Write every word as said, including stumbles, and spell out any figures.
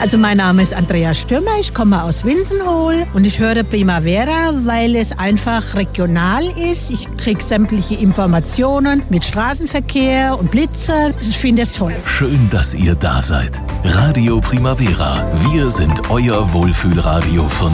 Also mein Name ist Andrea Stürmer, ich komme aus Winsenhohl und ich höre Primavera, weil es einfach regional ist. Ich kriege sämtliche Informationen mit Straßenverkehr und Blitze. Ich finde es toll. Schön, dass ihr da seid. Radio Primavera. Wir sind euer Wohlfühlradio von